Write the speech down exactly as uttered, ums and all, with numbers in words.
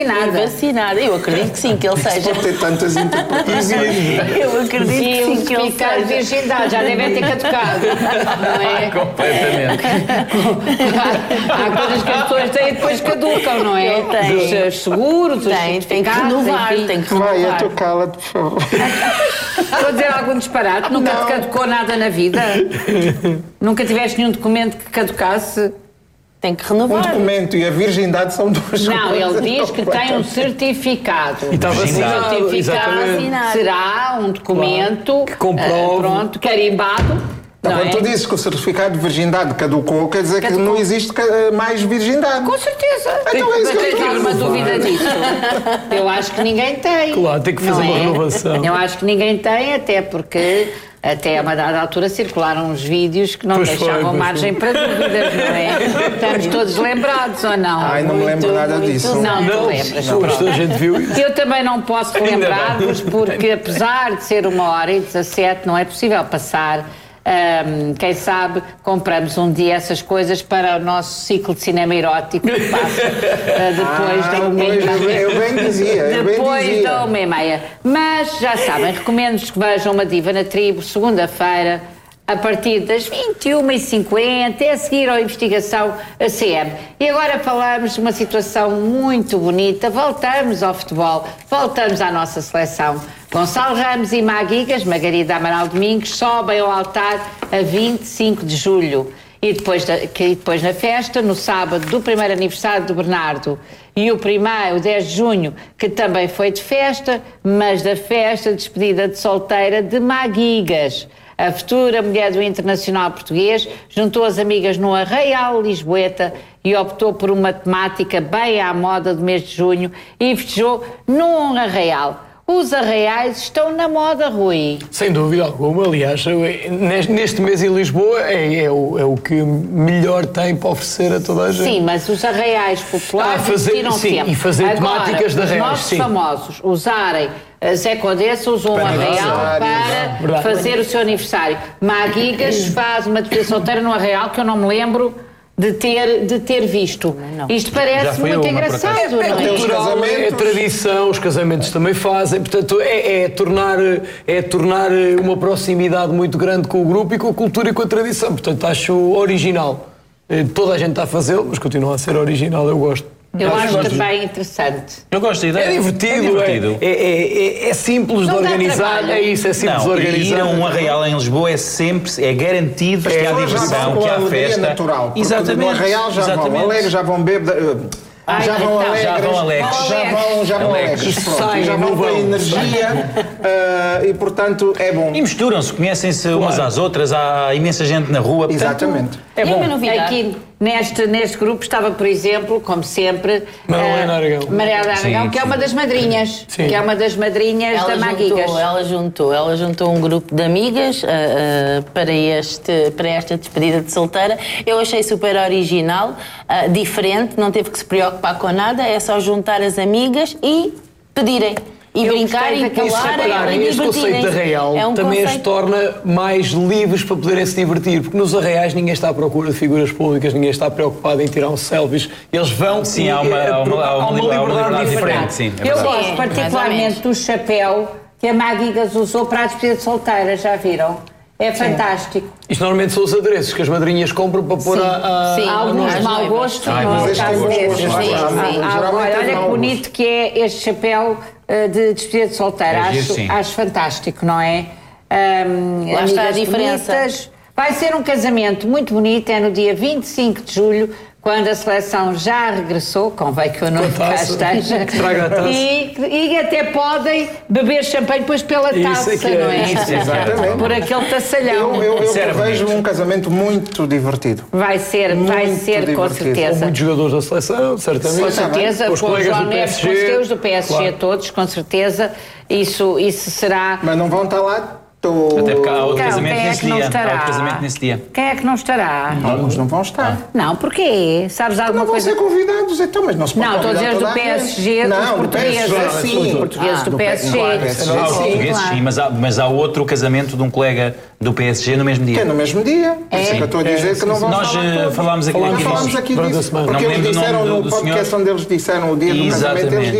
Nada. Vacinada. Eu acredito que sim, que ele seja. Pode ter tantas interpretações. Eu acredito que sim, que ele seja. Virgindade, já devem ter caducado. Não é? Completamente. Há coisas que as pessoas têm e depois caducam, não é? Tem. Os seguros, os Tem, tem que renovar, enfim. tem que Vai, renovar. eu estou cala-te, por favor. Estou a dizer algum disparate? Nunca te caducou nada na vida? Nunca tiveste nenhum documento que caducasse? Tem que Um renovar. documento e a virgindade são duas Não, coisas. ele diz que tem um certificado. E está O vacinado, certificado exatamente. será um documento Que comprove. ah, pronto, carimbado. Não, Não quando é? tu dizes que o certificado de virgindade caducou, quer dizer Caducou. que não existe ca- mais virgindade. Com certeza. Então é isso que eu Tens estou a alguma dizer. dúvida disso? Eu acho que ninguém tem. Claro, tem que fazer Não uma é? renovação. Eu acho que ninguém tem, até porque até a uma dada altura circularam uns vídeos que não Pois foi, deixavam pois margem para dúvidas, não é? Estamos todos lembrados ou não? Ai, não me lembro Muito, nada muito. disso. Não, não Não, lembras. não, mas toda a gente viu isso. Eu também não posso Ainda relembrar-vos, bem. porque apesar de ser uma hora e dezassete, não é possível passar. Ahm, quem sabe compramos um dia essas coisas para o nosso ciclo de cinema erótico que passa ah, depois Ah, da uma e pois, eu bem- meia. eu bem dizia, eu bem Depois dizia. da uma e meia. Mas já sabem, recomendo-vos que vejam Uma Diva na Tribo, segunda-feira, a partir das vinte e uma e cinquenta, a seguir à investigação A C M. E agora falamos de uma situação muito bonita. Voltamos ao futebol, voltamos à nossa seleção. Gonçalo Ramos e Maguigas, Margarida Amaral Domingos, sobem ao altar a vinte e cinco de julho. E depois, da, que, depois na festa, no sábado do primeiro aniversário do Bernardo e o primeiro, o dez de junho, que também foi de festa, mas da festa de despedida de solteira de Maguigas. A futura mulher do Internacional Português juntou as amigas no Arraial Lisboeta e optou por uma temática bem à moda do mês de junho e festejou num arraial. Os arraiais estão na moda, Rui. Sem dúvida alguma, aliás, eu, eh, neste, neste mês em Lisboa é, é, o, é o que melhor tem para oferecer a toda a gente. Sim, mas os arraiais populares Ah, fazer- existiram sim, sempre. e fazer Agora, temáticas de os arraiais, nossos sim. famosos usarem uh, Zé Condessa usou um Para arraial aniversário, para verdade. fazer o seu aniversário. Maguigas faz uma despedida solteira no arraial que eu não me lembro de ter, de ter visto. Não. Isto Já parece fui a muito uma, por engraçado, acaso. não É é? Tem os cultural, é casamentos. tradição, os casamentos também fazem, portanto é, é, tornar, é tornar uma proximidade muito grande com o grupo e com a cultura e com a tradição, portanto acho original. Eh, Toda a gente está a fazê-lo, mas continua a ser original, eu gosto. Eu acho gosto. também interessante. Eu gosto da ideia. É divertido, É divertido. É, é, é, é simples Não de dá organizar, trabalho. é isso, é simples Não, de e ir organizar. a um arraial em Lisboa é sempre, é garantido que há Já diversão, vão que há com a alegria festa. natural. Porque Exatamente. no arraial já vão exatamente. alegres, já vão bêbados. Ai, Já vão então, alegres, já vão alegres. já vão, já vão Alegres. alegres, pronto, Saem, já vão não com vão. energia eh, e portanto é bom. E misturam-se, conhecem-se umas às outras, há imensa gente na rua. portanto, Exatamente. É E bom. uma novidade? Aqui neste, neste grupo estava, por exemplo, como sempre, Madalena eh, Aragão. Mariana Aragão, Sim, que é sim. uma das madrinhas. Sim. Que é uma das madrinhas Ela da Maguigas. juntou, ela juntou, ela juntou um grupo de amigas ah, ah, para, este, para esta despedida de solteira. Eu achei super original, ah, diferente, não teve que se preocupar com nada, é só juntar as amigas e pedirem. E Eu brincarem, gostei daquele E falarem separarem e este conceito de divertirem-se. arraial É um também as conceito- torna mais livres para poderem se divertir, porque nos arraiais ninguém está à procura de figuras públicas, ninguém está preocupado em tirar uns selfies, eles vão Sim, e, há uma- eh, há uma- há uma liberdade diferente. diferente, sim. É Eu verdade. gosto Sim, mais ou particularmente menos. do chapéu que a Maguigas usou para a despedida de solteira, já viram? É fantástico. Isto normalmente são os adereços que as madrinhas compram para pôr Sim, a, a, sim. Há Às alguns de mau noivas. gosto, Ai, não é mas o este caso tem bons destes. gostos, sim, Há- sim. há- Geralmente Olha, tem olha que mau bonito que é este chapéu eh, de despedida de solteira. É giro, Acho, sim. acho fantástico, não é? Ahm, Lá está a amigas diferença. bonitas. Vai ser um casamento muito bonito, é no dia vinte e cinco de julho, quando a seleção já regressou, convém que o noivo cá taça. esteja, Que traga a taça. e, e até podem beber champanhe depois pela Isso taça, é que é, não é? isso, exatamente. Por aquele tassalhão. Eu, eu, eu Isso era vejo bonito. um casamento muito divertido. Vai ser, vai Muito ser com divertido. Com certeza. muitos jogadores da seleção, certamente. Com certeza, Com os com o colegas João do Neves, com os P S G. teus do P S G Claro. todos, com certeza. Isso, isso será. Mas não vão estar lá Estou... Até porque há outro Então, casamento quem é nesse que não dia. Há estará? outro casamento nesse dia. Quem é que não estará? Alguns não vão estar. Não, porquê? Sabes alguma Não vão coisa? ser convidados, então, mas não se pode Não, estou a dizer convidar do toda a P S G, gente. os Não, do portugueses. P S G, sim. Os portugueses Ah, do do P S G. P S G, Há os sim, portugueses, claro. sim, mas há, mas há outro casamento de um colega do P S G no mesmo Que é dia. no mesmo dia. Por isso é que eu estou a dizer que não vão Nós estar lá eh, todos. falámos aqui Falámos Nós daqui falámos aqui Durante a disso, semana. porque Não me eles lembro do disseram nome do- no do podcast senhor. onde eles disseram o dia do casamento, Exatamente. eles